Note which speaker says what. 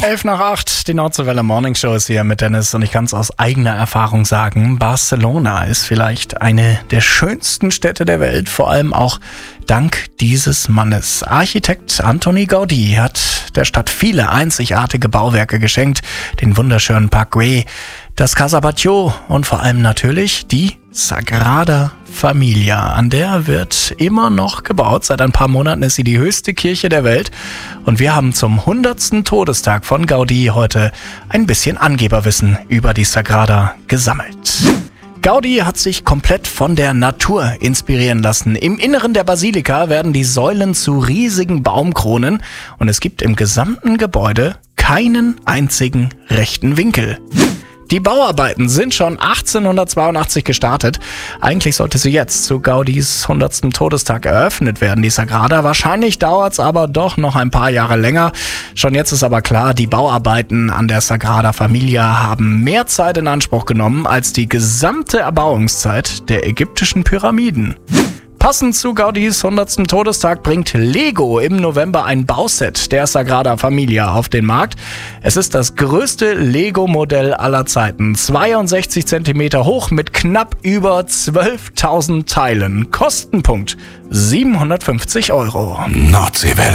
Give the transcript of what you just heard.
Speaker 1: 7:11, die Nordseewelle Morning Show ist hier mit Dennis und ich kann es aus eigener Erfahrung sagen, Barcelona ist vielleicht eine der schönsten Städte der Welt, vor allem auch dank dieses Mannes. Architekt Antoni Gaudí hat der Stadt viele einzigartige Bauwerke geschenkt, den wunderschönen Parc Güell, das Casa Batlló und vor allem natürlich die Sagrada Familia. An der wird immer noch gebaut. Seit ein paar Monaten ist sie die höchste Kirche der Welt. Und wir haben zum 100. Todestag von Gaudí heute ein bisschen Angeberwissen über die Sagrada gesammelt. Gaudí hat sich komplett von der Natur inspirieren lassen. Im Inneren der Basilika werden die Säulen zu riesigen Baumkronen und es gibt im gesamten Gebäude keinen einzigen rechten Winkel. Die Bauarbeiten sind schon 1882 gestartet. Eigentlich sollte sie jetzt zu Gaudís 100. Todestag eröffnet werden, die Sagrada. Wahrscheinlich dauert's aber doch noch ein paar Jahre länger. Schon jetzt ist aber klar, die Bauarbeiten an der Sagrada Familia haben mehr Zeit in Anspruch genommen als die gesamte Erbauungszeit der ägyptischen Pyramiden. Passend zu Gaudís 100. Todestag bringt Lego im November ein Bauset der Sagrada Familia auf den Markt. Es ist das größte Lego-Modell aller Zeiten. 62 Zentimeter hoch mit knapp über 12.000 Teilen. Kostenpunkt 750 €.
Speaker 2: Nordseewelle.